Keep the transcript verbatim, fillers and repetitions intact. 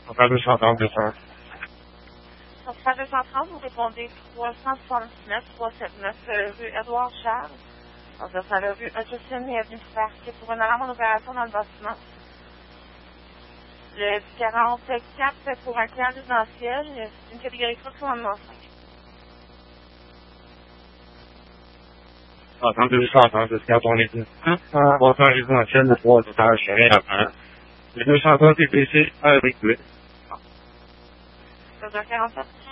Enfin, deux cent trente, deux cents. Sur deux cent trente, vous répondez trois cent soixante-dix-neuf, trois cent soixante-dix-neuf, rue Edouard Charles. Donc, ça sera la rue Hutchison et avenue Parc pour une alarme en opération dans le bâtiment. Le quarante-quatre pour un client résidentiel, c'est une catégorie trois commandement cinq. Attendez, deux cent trente, quand on est un bâtiment résidentiel de trois étages, je rien à faire. Le deux cent trente est P C avec huit. Ça doit quarante-sept.